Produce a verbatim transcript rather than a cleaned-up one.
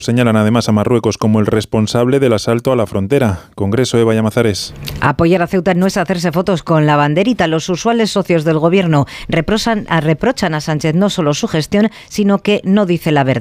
Señalan además a Marruecos como el responsable del asalto a la frontera. Congreso, Eva Llamazares. Apoyar a Ceuta no es hacerse fotos con la banderita. Los usuales socios del gobierno reprochan a, reprochan a Sánchez no solo su gestión, sino que no dice la verdad.